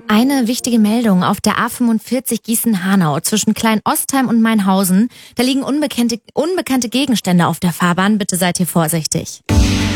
Eine wichtige Meldung auf der A45 Gießen-Hanau zwischen Klein-Ostheim und Mainhausen. Da liegen unbekannte Gegenstände auf der Fahrbahn. Bitte seid hier vorsichtig.